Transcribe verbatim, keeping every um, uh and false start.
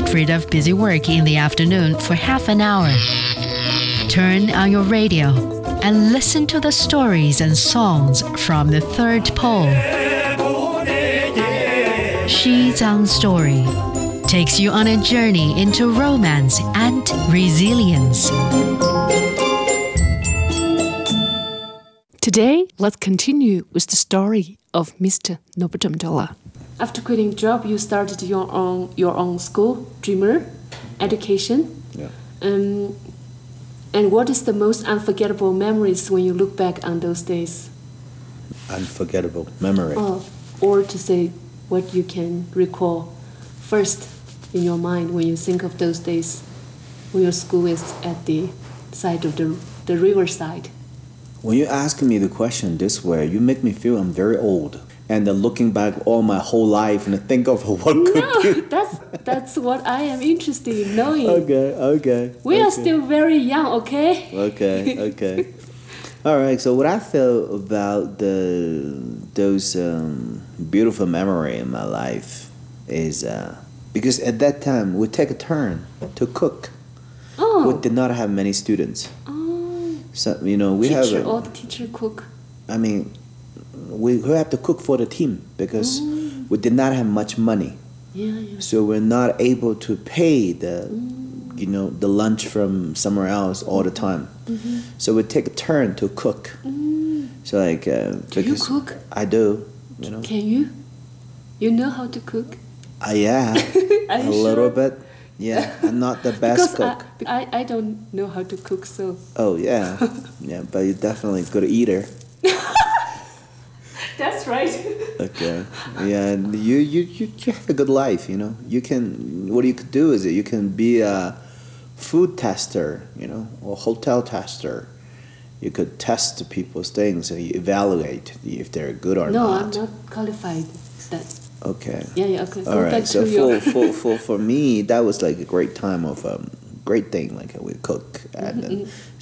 Get rid of busy work in the afternoon for half an hour. Turn on your radio and listen to the stories and songs from the third pole. Xizang Story takes you on a journey into romance and resilience. Today, let's continue with the story of Mister Nobutamtola. After quitting job, you started your own your own school, Dreamer Education. Yeah. Um, and what is the most unforgettable memories when you look back on those days? Unforgettable memory. Oh, or to say what you can recall first in your mind when you think of those days when your school is at the side of the the riverside. When you ask me the question this way, you make me feel I'm very old. And then looking back all my whole life and think of what could No, be. that's that's what I am interested in knowing. Okay, okay. We okay. are still very young, okay? Okay, okay. All right. So what I feel about the those um, beautiful memory in my life is uh, because at that time we take a turn to cook. Oh. We did not have many students. Oh. So you know we teacher have. A, or the teacher cook. I mean, we we have to cook for the team because Mm. we did not have much money. Yeah, yeah. So we're not able to pay the, Mm. you know, the lunch from somewhere else all the time. Mm-hmm. So we take a turn to cook. Mm. So like, uh, Do you because cook? I do, you know. Can you? You know how to cook? Uh, yeah, Are a you little sure? bit. Yeah, I'm not the best Because cook. I, I, I don't know how to cook, so. Oh yeah, yeah, but you're definitely a good eater. That's right. Okay. Yeah, and you, you, you, you have a good life, you know. You can, what you could do is that you can be a food tester, you know, or hotel tester. You could test people's things and you evaluate if they're good or No, not. I'm not qualified. That. Okay. Yeah, yeah, okay. All Go right. back So to for, your... for, for, for me, that was like a great time of um, great thing. Like we cook and then,